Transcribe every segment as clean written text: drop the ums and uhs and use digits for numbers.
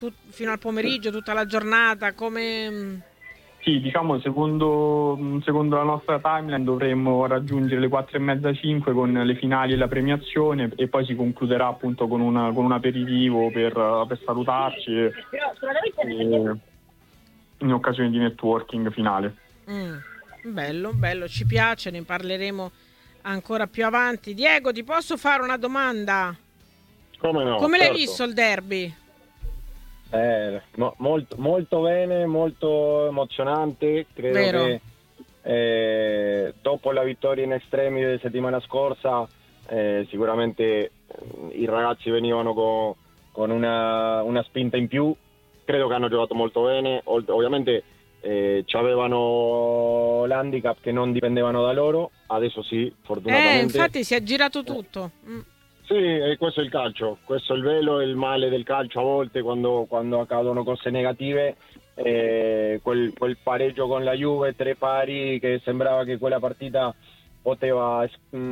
fino al pomeriggio, tutta la giornata, come... Sì, diciamo, secondo la nostra timeline dovremmo raggiungere le 4:30, 5 con le finali e la premiazione, e poi si concluderà appunto con un aperitivo per salutarci in occasione di networking finale. Bello, bello, ci piace, ne parleremo ancora più avanti. Diego, ti posso fare una domanda? Come no? Come l'hai Certo. visto il derby? Molto, molto bene, molto emozionante. Credo Vero. che dopo la vittoria in extremis della settimana scorsa, sicuramente i ragazzi venivano con una spinta in più. Credo che hanno giocato molto bene. Ovviamente ci avevano l'handicap che non dipendevano da loro, adesso sì, fortunatamente. Infatti si è girato tutto. Sì, e questo è il calcio, questo è il velo e il male del calcio a volte quando accadono cose negative. Quel pareggio con la Juve, 3 pari, che sembrava che quella partita poteva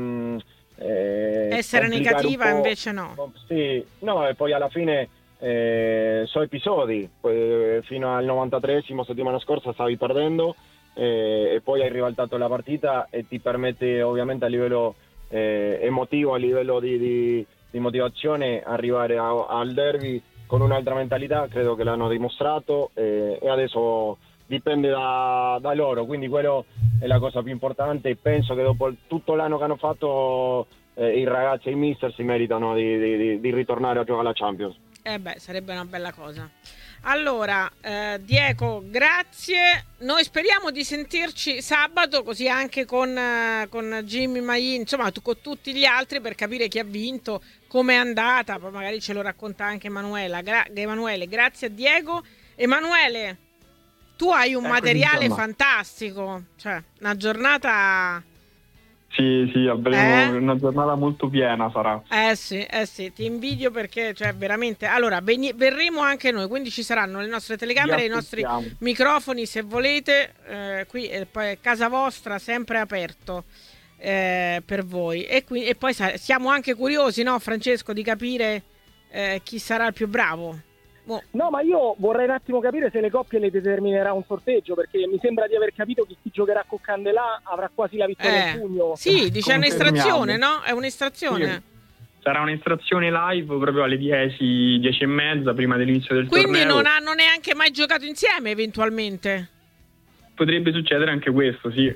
Essere negativa, invece no. Sì, no, e poi alla fine sono episodi. Fino al 93esimo settimana scorsa stavi perdendo, e poi hai ribaltato la partita, e ti permette ovviamente a livello emotivo, a livello di motivazione, arrivare al derby con un'altra mentalità. Credo che l'hanno dimostrato, e adesso dipende da loro, quindi quello è la cosa più importante. Penso che dopo tutto l'anno che hanno fatto, i ragazzi e i mister si meritano di ritornare a giocare alla Champions. Sarebbe una bella cosa. Allora, Diego, grazie. Noi speriamo di sentirci sabato, così anche con Jimmy Main, insomma con tutti gli altri, per capire chi ha vinto, come è andata. Poi magari ce lo racconta anche Emanuele. Grazie a Diego. Emanuele, tu hai un materiale fantastico, cioè una giornata... Sì, avremo una giornata molto piena, sarà. Sì, ti invidio, perché cioè veramente. Allora, verremo anche noi, quindi ci saranno le nostre telecamere, i nostri microfoni, se volete, qui poi è casa vostra, sempre aperto per voi. E poi siamo anche curiosi, no, Francesco, di capire chi sarà il più bravo. No, ma io vorrei un attimo capire se le coppie le determinerà un sorteggio, perché mi sembra di aver capito che chi giocherà con Candelà avrà quasi la vittoria in pugno. Sì, dice un'estrazione, no? È un'estrazione. Sì. Sarà un'estrazione live proprio alle 10:30, prima dell'inizio del torneo. Quindi non hanno neanche mai giocato insieme, eventualmente? Potrebbe succedere anche questo, sì.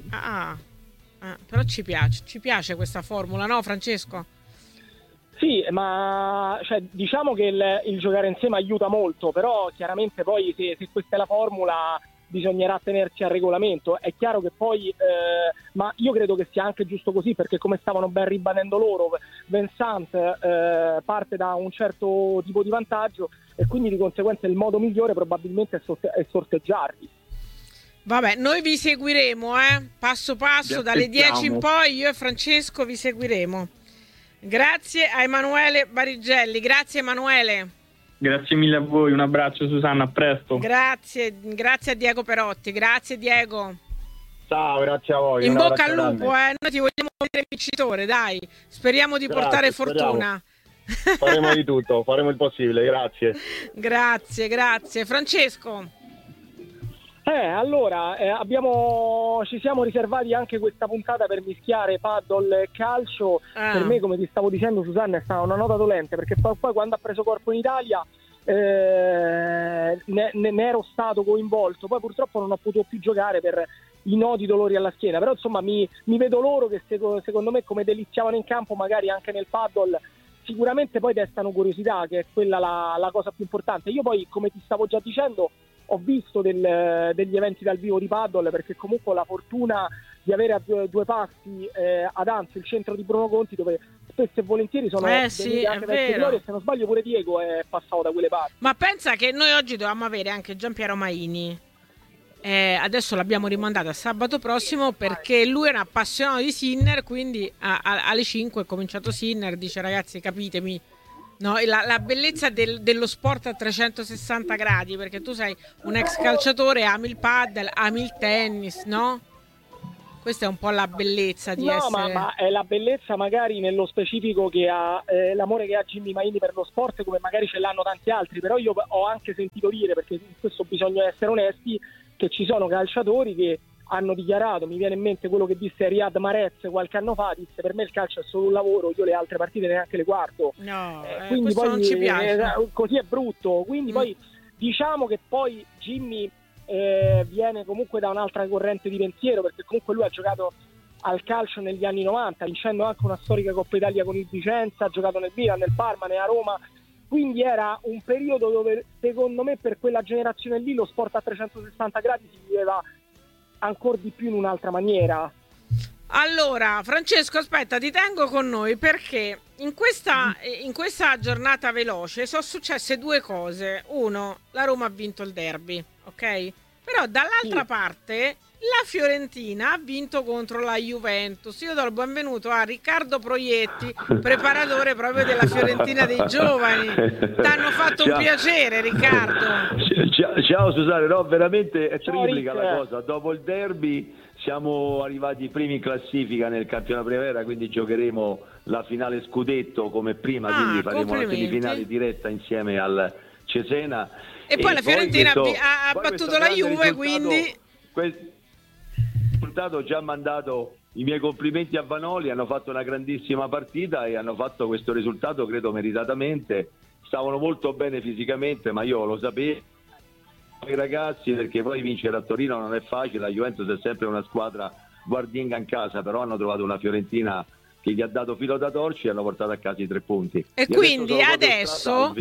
Però ci piace questa formula, no, Francesco? Sì, ma diciamo che il giocare insieme aiuta molto, però chiaramente poi se questa è la formula bisognerà tenersi al regolamento. È chiaro che poi, ma io credo che sia anche giusto così, perché come stavano ben ribadendo loro, Vincent parte da un certo tipo di vantaggio, e quindi di conseguenza il modo migliore probabilmente è sorteggiarli. Vabbè, noi vi seguiremo, passo passo, dalle 10 in poi io e Francesco vi seguiremo. Grazie a Emanuele Barigelli. Grazie Emanuele. Grazie mille a voi, un abbraccio Susanna, a presto. Grazie a Diego Perotti. Grazie Diego. Ciao, grazie a voi. In bocca al lupo, noi ti vogliamo vedere vincitore, dai. Speriamo di portare fortuna. Faremo di tutto, faremo il possibile, grazie. Grazie. Francesco. Allora, ci siamo riservati anche questa puntata per mischiare paddle e calcio. Per me, come ti stavo dicendo, Susanna, è stata una nota dolente, perché poi quando ha preso corpo in Italia ne ero stato coinvolto. Poi purtroppo non ho potuto più giocare per i noti dolori alla schiena, però insomma mi vedo loro che secondo me, come deliziavano in campo, magari anche nel paddle, sicuramente poi destano curiosità, che è quella la cosa più importante. Io poi, come ti stavo già dicendo, ho visto degli eventi dal vivo di paddle, perché comunque ho la fortuna di avere a due passi ad Anzio il centro di Bruno Conti, dove spesso e volentieri sono sì, anche vecchi glorie, e se non sbaglio pure Diego è passato da quelle parti. Ma pensa che noi oggi dovevamo avere anche Giampiero Maini, adesso l'abbiamo rimandato a sabato prossimo, perché lui è un appassionato di Sinner, quindi alle 5 è cominciato Sinner, dice: ragazzi, capitemi, no, la bellezza dello sport a 360 gradi, perché tu sei un ex calciatore, ami il paddle, ami il tennis, no? Questa è un po' la bellezza di No, essere... ma è la bellezza magari nello specifico che ha l'amore che ha Jimmy Maini per lo sport, come magari ce l'hanno tanti altri, però io ho anche sentito dire, perché in questo bisogna essere onesti, che ci sono calciatori che hanno dichiarato, mi viene in mente quello che disse Riyad Mahrez qualche anno fa, disse: per me il calcio è solo un lavoro, io le altre partite neanche le guardo. No, quindi questo poi non ci piace. così è brutto, quindi poi diciamo che poi Jimmy viene comunque da un'altra corrente di pensiero, perché comunque lui ha giocato al calcio negli anni 90, vincendo anche una storica Coppa Italia con il Vicenza, ha giocato nel Milan, nel Parma, nella Roma, quindi era un periodo dove secondo me per quella generazione lì lo sport a 360 gradi si viveva ancora di più in un'altra maniera. Allora, Francesco, aspetta, ti tengo con noi perché in questa giornata veloce sono successe due cose. Uno, la Roma ha vinto il derby, ok? Però dall'altra parte la Fiorentina ha vinto contro la Juventus. Io do il benvenuto a Riccardo Proietti, preparatore proprio della Fiorentina dei giovani. T'hanno fatto un piacere, Riccardo. Ciao Susanna, no, veramente è triplica Rick. la cosa. Dopo il derby siamo arrivati primi in classifica nel campionato primavera, quindi giocheremo la finale scudetto come prima, quindi faremo la semifinale diretta insieme al Cesena. E poi la Fiorentina ha battuto la Juve, quindi... Quel risultato già mandato i miei complimenti a Vanoli, hanno fatto una grandissima partita e hanno fatto questo risultato credo meritatamente, stavano molto bene fisicamente, ma io lo sapevo i ragazzi, perché poi vincere a Torino non è facile, la Juventus è sempre una squadra guardinga in casa, però hanno trovato una Fiorentina che gli ha dato filo da torcere e hanno portato a casa i 3 punti. E quindi adesso,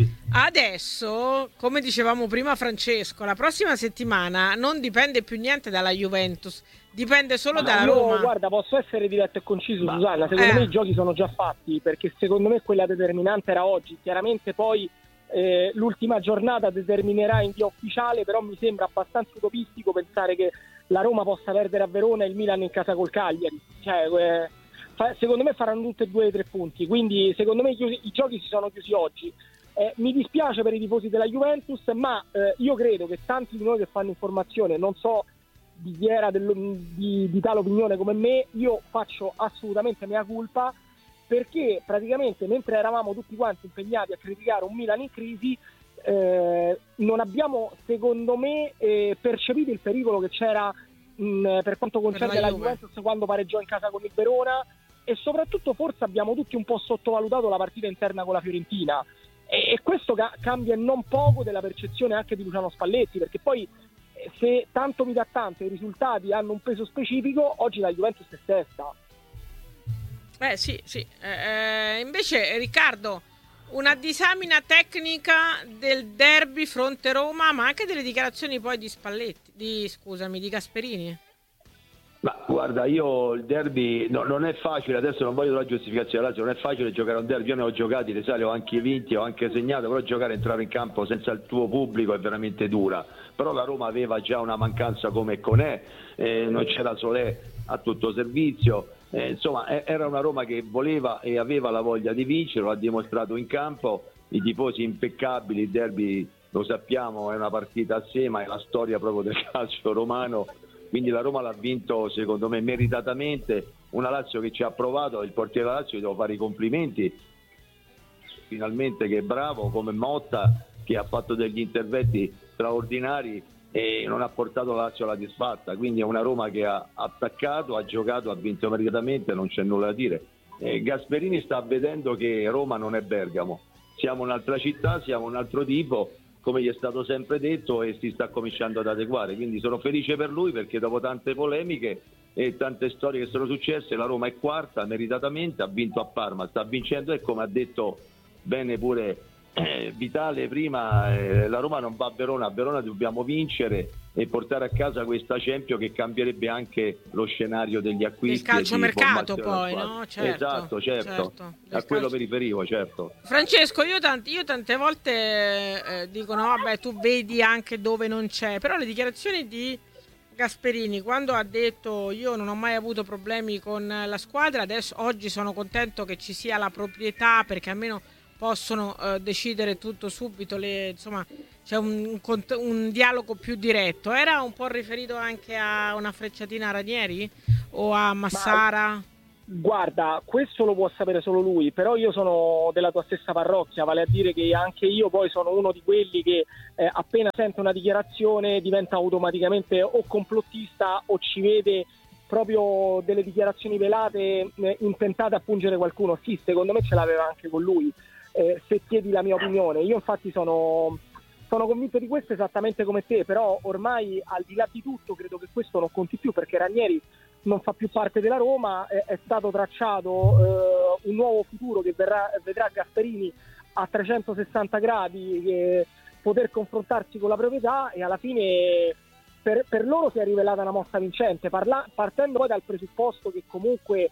come dicevamo prima Francesco, la prossima settimana non dipende più niente dalla Juventus, dipende solo dalla Roma. Guarda, posso essere diretto e conciso, Susanna, secondo me i giochi sono già fatti, perché secondo me quella determinante era oggi, chiaramente poi l'ultima giornata determinerà in via ufficiale, però mi sembra abbastanza utopistico pensare che la Roma possa perdere a Verona e il Milan in casa col Cagliari, cioè secondo me faranno tutte e due i 3 punti, quindi secondo me i giochi si sono chiusi oggi. Mi dispiace per i tifosi della Juventus, ma io credo che tanti di noi che fanno informazione, non so di chi era di tale opinione come me, io faccio assolutamente mea culpa, perché praticamente mentre eravamo tutti quanti impegnati a criticare un Milan in crisi, non abbiamo secondo me percepito il pericolo che c'era per quanto concerne la Juventus quando pareggiò in casa con il Verona, e soprattutto forse abbiamo tutti un po' sottovalutato la partita interna con la Fiorentina, e questo cambia non poco della percezione anche di Luciano Spalletti, perché poi se tanto mi dà tanto i risultati hanno un peso specifico, oggi la Juventus è sesta. Sì. Invece Riccardo, una disamina tecnica del derby fronte Roma, ma anche delle dichiarazioni poi di Spalletti, di Gasperini. Ma guarda, io il derby non è facile, adesso non voglio la giustificazione, non è facile giocare un derby, io ne ho giocati, le sale ho anche vinti, ho anche segnato, però giocare, entrare in campo senza il tuo pubblico è veramente dura. Però la Roma aveva già una mancanza come Conè, non c'era Solé a tutto servizio, insomma era una Roma che voleva e aveva la voglia di vincere, lo ha dimostrato in campo, i tifosi impeccabili, il derby lo sappiamo è una partita a sé, ma è la storia proprio del calcio romano. Quindi la Roma l'ha vinto secondo me meritatamente, una Lazio che ci ha provato, il portiere della Lazio gli devo fare i complimenti, finalmente che è bravo, come Motta che ha fatto degli interventi straordinari e non ha portato la Lazio alla disfatta, quindi è una Roma che ha attaccato, ha giocato, ha vinto meritatamente, non c'è nulla da dire. Gasperini sta vedendo che Roma non è Bergamo, siamo un'altra città, siamo un altro tipo, come gli è stato sempre detto, e si sta cominciando ad adeguare, quindi sono felice per lui perché dopo tante polemiche e tante storie che sono successe la Roma è quarta meritatamente, ha vinto a Parma, sta vincendo e come ha detto bene pure Vitale prima, la Roma non va a Verona dobbiamo vincere e portare a casa questa Champions che cambierebbe anche lo scenario degli acquisti. Il calciomercato poi, no? Certo. A quello mi riferivo, certo. Francesco, io tante volte dicono, vabbè, tu vedi anche dove non c'è, però le dichiarazioni di Gasperini quando ha detto io non ho mai avuto problemi con la squadra, oggi sono contento che ci sia la proprietà perché almeno possono decidere tutto subito, insomma c'è un dialogo più diretto. Era un po' riferito anche a una frecciatina a Ranieri o a Massara? Guarda, questo lo può sapere solo lui, però io sono della tua stessa parrocchia, vale a dire che anche io poi sono uno di quelli che appena sente una dichiarazione diventa automaticamente o complottista o ci vede proprio delle dichiarazioni velate intentate a pungere qualcuno. Sì, secondo me ce l'aveva anche con lui, se chiedi la mia opinione. Io infatti sono convinto di questo esattamente come te, però ormai al di là di tutto credo che questo non conti più, perché Ranieri non fa più parte della Roma, è stato tracciato un nuovo futuro che vedrà Gasperini a 360 gradi, poter confrontarsi con la proprietà, e alla fine per loro si è rivelata una mossa vincente, partendo poi dal presupposto che comunque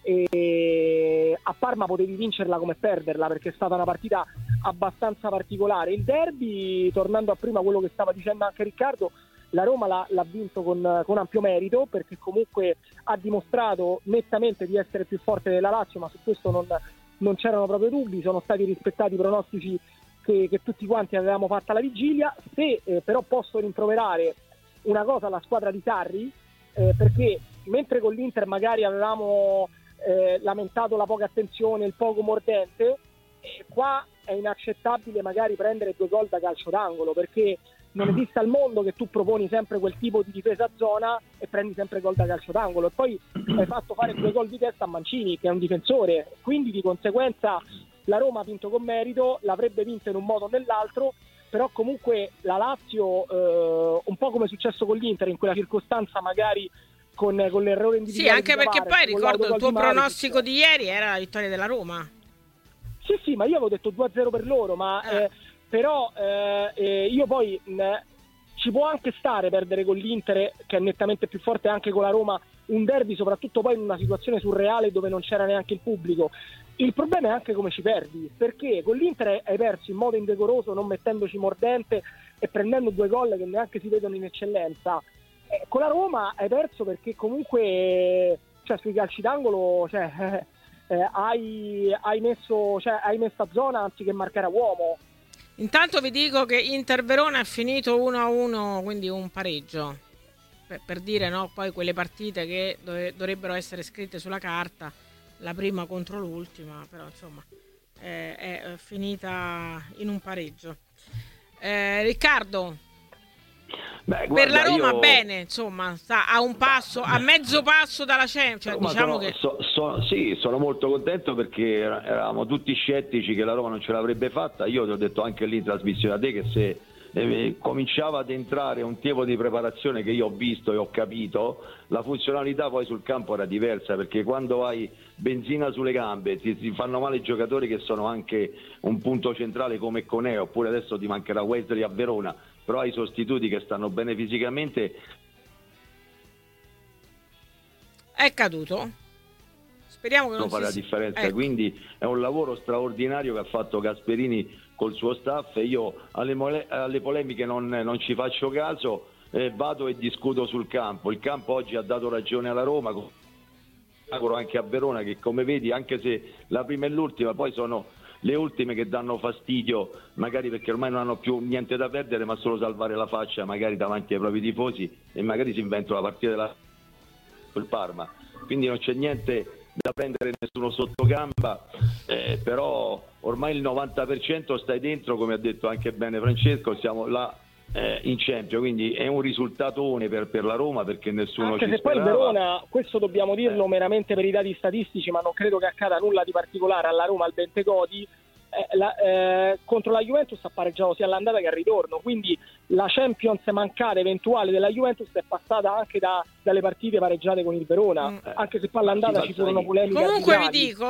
a Parma potevi vincerla come perderla, perché è stata una partita abbastanza particolare. Il derby, tornando a prima quello che stava dicendo anche Riccardo, la Roma l'ha vinto con ampio merito, perché comunque ha dimostrato nettamente di essere più forte della Lazio, ma su questo non c'erano proprio dubbi, sono stati rispettati i pronostici che tutti quanti avevamo fatto alla vigilia. Se però posso rimproverare una cosa alla squadra di Sarri, perché mentre con l'Inter magari avevamo lamentato la poca attenzione, il poco mordente, qua è inaccettabile magari prendere 2 gol da calcio d'angolo, perché non esiste al mondo che tu proponi sempre quel tipo di difesa a zona e prendi sempre gol da calcio d'angolo, e poi hai fatto fare 2 gol di testa a Mancini, che è un difensore, quindi di conseguenza la Roma ha vinto con merito, l'avrebbe vinto in un modo o nell'altro, però comunque la Lazio, un po' come è successo con l'Inter in quella circostanza, magari con l'errore individuale. Sì, anche perché poi ricordo il tuo pronostico di ieri era la vittoria della Roma. Sì, ma io avevo detto 2-0 per loro, ma però io poi ci può anche stare perdere con l'Inter, che è nettamente più forte, anche con la Roma, un derby, soprattutto poi in una situazione surreale dove non c'era neanche il pubblico. Il problema è anche come ci perdi, perché con l'Inter hai perso in modo indecoroso, non mettendoci mordente e prendendo 2 gol che neanche si vedono in eccellenza. Con la Roma hai perso perché comunque, cioè, sui calci d'angolo, hai messo a zona anziché marcare a uomo. Intanto vi dico che Inter-Verona è finito 1-1, quindi un pareggio, per dire, no, poi quelle partite che dovrebbero essere scritte sulla carta, la prima contro l'ultima, però insomma è finita in un pareggio. Riccardo, Beh, guarda, per la Roma bene, insomma, sta a un passo, a mezzo passo dalla Champions, cioè, diciamo che sì, sono molto contento, perché eravamo tutti scettici che la Roma non ce l'avrebbe fatta. Io ti ho detto anche lì in trasmissione a te che se cominciava ad entrare un tipo di preparazione che io ho visto e ho capito, la funzionalità poi sul campo era diversa, perché quando hai benzina sulle gambe ti fanno male i giocatori che sono anche un punto centrale come Conè, oppure adesso ti mancherà Wesley a Verona, però hai sostituti che stanno bene fisicamente. è caduto. Speriamo che non fare la differenza, ecco. Quindi è un lavoro straordinario che ha fatto Gasperini col suo staff, e io alle polemiche non ci faccio caso, vado e discuto sul campo. Il campo oggi ha dato ragione alla Roma, anche a Verona, che come vedi, anche se la prima e l'ultima poi sono le ultime che danno fastidio, magari perché ormai non hanno più niente da perdere, ma solo salvare la faccia magari davanti ai propri tifosi, e magari si inventano la partita del Parma, quindi non c'è niente da prendere nessuno sottogamba, però ormai il 90% stai dentro, come ha detto anche bene Francesco, siamo là in Champions, quindi è un risultatone per la Roma, perché nessuno anche ci se sperava. Poi il Verona, questo dobbiamo dirlo meramente per i dati statistici, ma non credo che accada nulla di particolare alla Roma al Bentegodi, contro la Juventus ha pareggiato sia all'andata che al ritorno, quindi la Champions mancata eventuale della Juventus è passata anche dalle partite pareggiate con il Verona, anche se poi all'andata ci furono polemiche. Comunque vi dico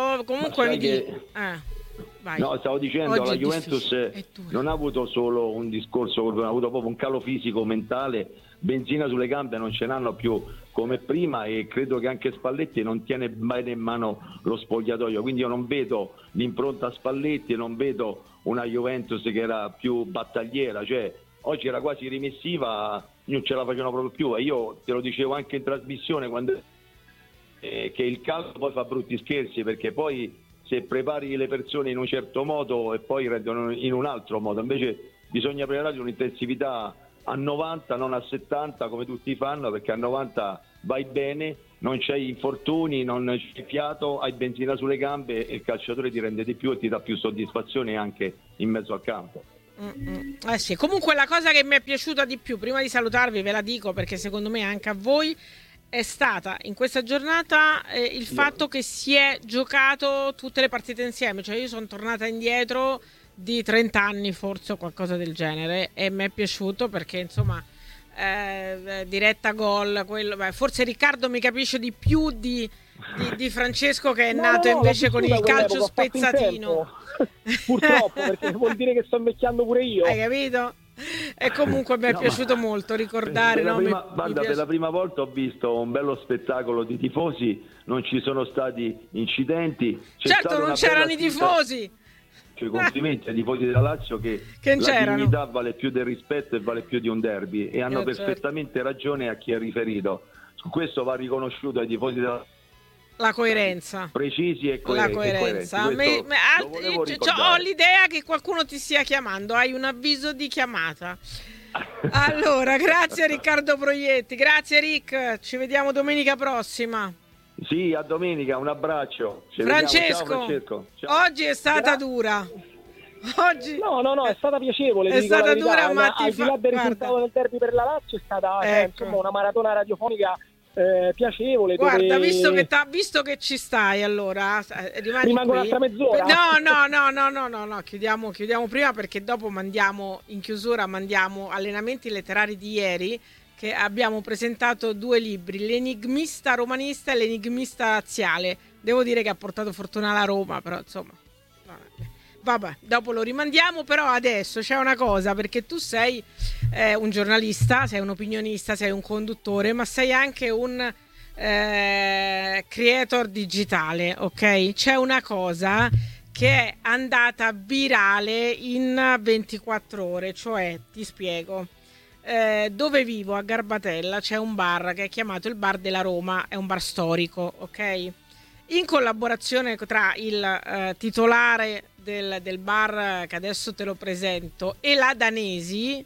vai. No, stavo dicendo, oggi la Juventus non ha avuto solo un discorso, ha avuto proprio un calo fisico, mentale, benzina sulle gambe non ce n'hanno più come prima, e credo che anche Spalletti non tiene bene in mano lo spogliatoio, quindi io non vedo l'impronta Spalletti, non vedo una Juventus che era più battagliera, cioè oggi era quasi rimessiva, non ce la facevano proprio più, e io te lo dicevo anche in trasmissione quando che il calcio poi fa brutti scherzi, perché poi se prepari le persone in un certo modo e poi rendono in un altro modo, invece bisogna preparare un'intensività a 90, non a 70 come tutti fanno, perché a 90 vai bene, non c'hai infortuni, non c'hai fiato, hai benzina sulle gambe e il calciatore ti rende di più e ti dà più soddisfazione anche in mezzo al campo. Sì. Comunque la cosa che mi è piaciuta di più, prima di salutarvi ve la dico perché secondo me anche a voi, è stata in questa giornata il fatto che si è giocato tutte le partite insieme. Cioè io sono tornata indietro di 30 anni forse o qualcosa del genere, e mi è piaciuto perché insomma diretta gol, forse Riccardo mi capisce di più di Francesco, che è nato invece con il calcio spezzatino. Purtroppo, perché vuol dire che sto invecchiando pure io. Hai capito? E comunque mi è piaciuto molto ricordare. Per la prima volta ho visto un bello spettacolo di tifosi, non ci sono stati incidenti. Certo, non c'erano i tifosi. Cioè, complimenti ai tifosi della Lazio che la dignità vale più del rispetto e vale più di un derby, e hanno perfettamente ragione a chi è riferito. Su questo va riconosciuto ai tifosi della la coerenza, precisi e coerenti. La coerenza. Ho l'idea che qualcuno ti stia chiamando, hai un avviso di chiamata. Allora, grazie a Riccardo Proietti, grazie Rick, ci vediamo domenica prossima. Sì, a domenica, un abbraccio. Francesco, ciao, Francesco. Ciao. Oggi è stata dura. Oggi no, è stata piacevole. È stata dura, ma al di là del risultato del derby per la Lazio è stata insomma una maratona radiofonica piacevole. Guarda, visto che ci stai, allora rimango un'altra mezz'ora. No, chiudiamo prima, perché dopo mandiamo in chiusura allenamenti letterari di ieri, che abbiamo presentato 2 libri, l'enigmista romanista e l'enigmista laziale. Devo dire che ha portato fortuna alla Roma, però insomma vabbè, dopo lo rimandiamo. Però adesso c'è una cosa, perché tu sei un giornalista, sei un opinionista, sei un conduttore, ma sei anche un creator digitale, ok? C'è una cosa che è andata virale in 24 ore, cioè ti spiego. Dove vivo, a Garbatella, c'è un bar che è chiamato il Bar della Roma, è un bar storico, ok? In collaborazione tra il titolare del bar, che adesso te lo presento, e la Danesi,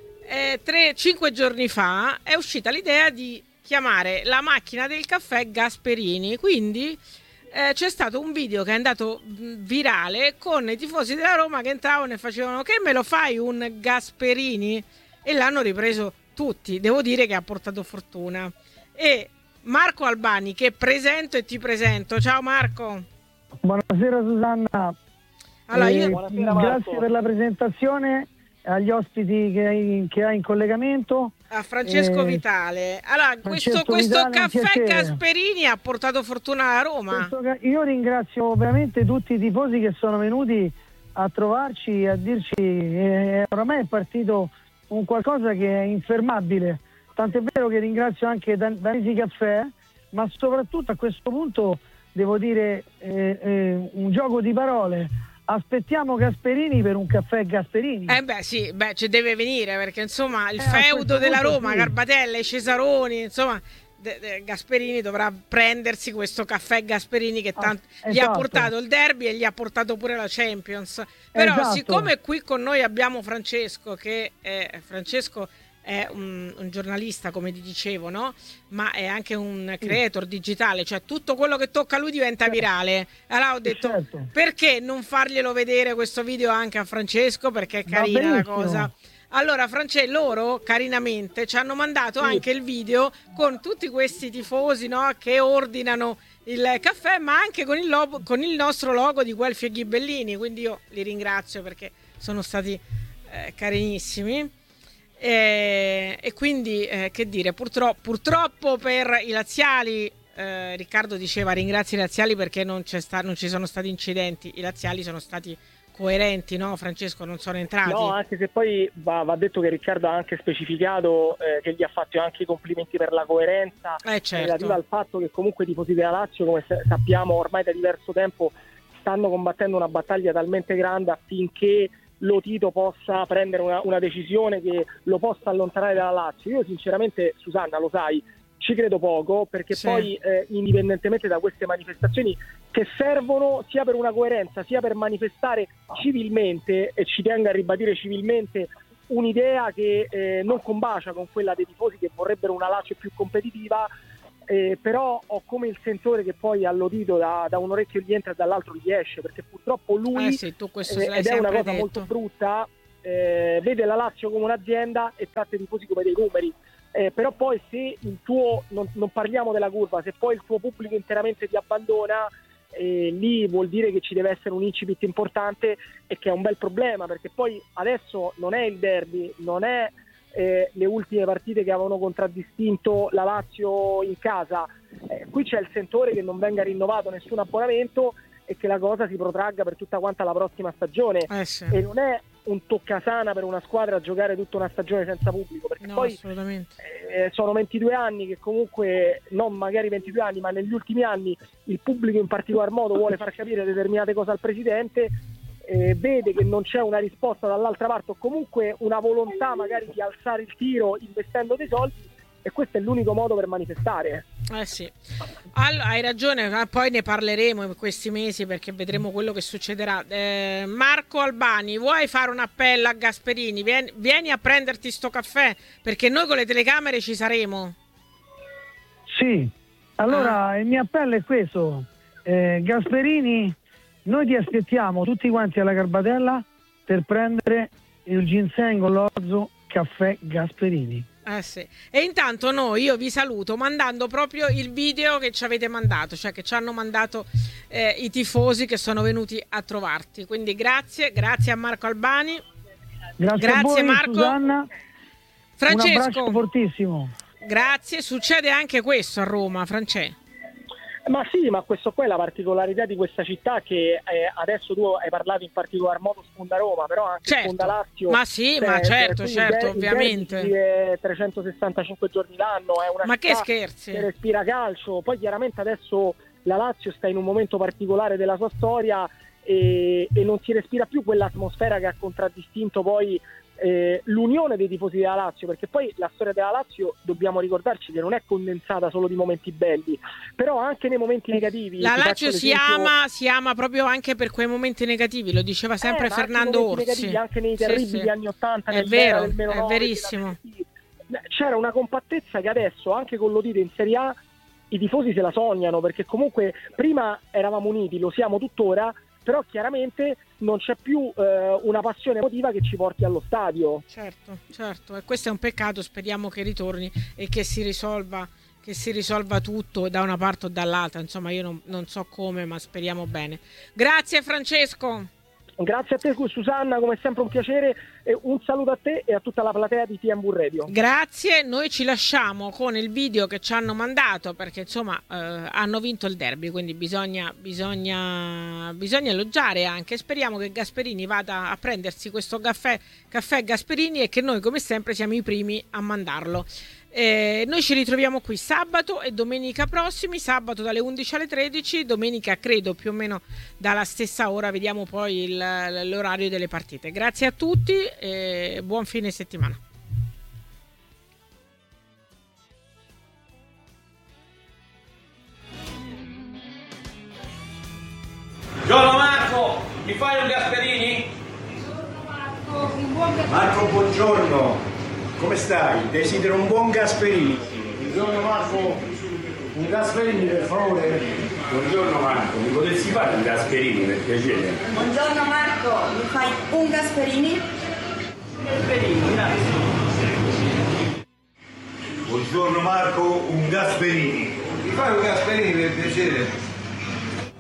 5 giorni fa è uscita l'idea di chiamare la macchina del caffè Gasperini. Quindi c'è stato un video che è andato virale con i tifosi della Roma che entravano e facevano: che me lo fai un Gasperini? E l'hanno ripreso tutti. Devo dire che ha portato fortuna. E Marco Albani, che presento e ti presento. Ciao Marco. Buonasera Susanna. Allora, grazie per la presentazione, agli ospiti che hai in collegamento. A Francesco Vitale. Allora, questo caffè Gasperini ha portato fortuna alla Roma. Io ringrazio veramente tutti i tifosi che sono venuti a trovarci, a dirci oramai è partito un qualcosa che è infermabile. Tant'è vero che ringrazio anche Danesi Caffè, ma soprattutto a questo punto devo dire un gioco di parole. Aspettiamo Gasperini per un caffè Gasperini. Ci deve venire, perché insomma il feudo della Roma, sì. Garbatella, i Cesaroni, insomma Gasperini dovrà prendersi questo caffè Gasperini che gli ha portato il derby e gli ha portato pure la Champions. Però siccome qui con noi abbiamo Francesco, che Francesco è un giornalista, come ti dicevo, no? Ma è anche un creator digitale, cioè tutto quello che tocca lui diventa virale. Allora ho detto, perché non farglielo vedere questo video anche a Francesco, perché è carina la cosa. Allora loro carinamente ci hanno mandato anche il video con tutti questi tifosi, no? Che ordinano il caffè, ma anche con il nostro logo di Guelfi e Ghibellini. Quindi io li ringrazio perché sono stati carinissimi. E quindi che dire, purtroppo per i laziali, Riccardo diceva ringrazio i laziali perché non ci sono stati incidenti. I laziali sono stati coerenti, no Francesco? Non sono entrati. No, anche se poi va detto che Riccardo ha anche specificato che gli ha fatto anche i complimenti per la coerenza, relativa al fatto che comunque i tifosi della Lazio, come sappiamo ormai da diverso tempo, stanno combattendo una battaglia talmente grande affinché lo Tito possa prendere una decisione che lo possa allontanare dalla Lazio. Io sinceramente, Susanna, lo sai, ci credo poco, perché poi indipendentemente da queste manifestazioni che servono sia per una coerenza sia per manifestare civilmente, e ci tengo a ribadire civilmente, un'idea che non combacia con quella dei tifosi che vorrebbero una Lazio più competitiva, però ho come il sentore che poi all'udito da un orecchio gli entra e dall'altro gli esce, perché purtroppo lui, sì, tu questo ed è una cosa molto brutta, vede la Lazio come un'azienda e tratta i tifosi come dei numeri. Però poi se il tuo, non parliamo della curva, se poi il tuo pubblico interamente ti abbandona, lì vuol dire che ci deve essere un incipit importante, e che è un bel problema, perché poi adesso non è il derby, non è le ultime partite che avevano contraddistinto la Lazio in casa, qui c'è il sentore che non venga rinnovato nessun abbonamento e che la cosa si protragga per tutta quanta la prossima stagione, sì. E non è un toccasana per una squadra giocare tutta una stagione senza pubblico, perché no, poi assolutamente. Sono 22 anni che comunque, non magari 22 anni, ma negli ultimi anni il pubblico in particolar modo vuole far capire determinate cose al presidente, vede che non c'è una risposta dall'altra parte o comunque una volontà magari di alzare il tiro investendo dei soldi, e questo è l'unico modo per manifestare. Sì. Allora, hai ragione, poi ne parleremo in questi mesi, perché vedremo quello che succederà. Marco Albani, vuoi fare un appello a Gasperini? Vieni a prenderti sto caffè, perché noi con le telecamere ci saremo. Sì, allora il mio appello è questo, Gasperini, noi ti aspettiamo tutti quanti alla Garbatella per prendere il ginseng con l'orzo caffè Gasperini. Sì. E intanto io vi saluto mandando proprio il video che ci avete mandato, cioè che ci hanno mandato i tifosi che sono venuti a trovarti. Quindi grazie a Marco Albani. Grazie a voi, Marco. Susanna. Francesco, un abbraccio fortissimo. Grazie. Succede anche questo a Roma, Francesco? Ma sì, ma questo qua è la particolarità di questa città, che adesso tu hai parlato in particolar modo sponda Roma, però anche sponda Lazio. Ma sì, ma certo, ovviamente. 365 giorni l'anno, è una ma città che scherzi, che respira calcio. Poi chiaramente adesso la Lazio sta in un momento particolare della sua storia e non si respira più quell'atmosfera che ha contraddistinto poi l'unione dei tifosi della Lazio, perché poi la storia della Lazio dobbiamo ricordarci che non è condensata solo di momenti belli, però anche nei momenti negativi. La Lazio si ama proprio anche per quei momenti negativi, lo diceva sempre Fernando Orsi, negativi, anche nei terribili anni 80, è vero, è verissimo. C'era una compattezza che adesso anche con l'Odite in Serie A i tifosi se la sognano, perché comunque prima eravamo uniti, lo siamo tuttora, però chiaramente non c'è più una passione emotiva che ci porti allo stadio. Certo, e questo è un peccato, speriamo che ritorni e che si risolva tutto da una parte o dall'altra, insomma io non so come, ma speriamo bene. Grazie Francesco. Grazie a te Susanna, come sempre un piacere, e un saluto a te e a tutta la platea di TMV Radio. Grazie, noi ci lasciamo con il video che ci hanno mandato, perché insomma hanno vinto il derby, quindi bisogna elogiare anche. Speriamo che Gasperini vada a prendersi questo caffè Gasperini e che noi come sempre siamo i primi a mandarlo. Noi ci ritroviamo qui sabato e domenica prossimi, sabato dalle 11 alle 13, domenica credo più o meno dalla stessa ora, vediamo poi l'orario delle partite. Grazie a tutti e buon fine settimana. Buongiorno Marco, mi fai un Gasperini? Marco, un buon Gasperini. Marco, buongiorno. Come stai? Desidero un buon Gasperini. Buongiorno Marco, un Gasperini per favore. Buongiorno Marco, mi potessi fare un Gasperini per piacere? Buongiorno Marco, mi fai un Gasperini? Gasperini, grazie. Buongiorno Marco, un Gasperini. Mi fai un Gasperini per piacere?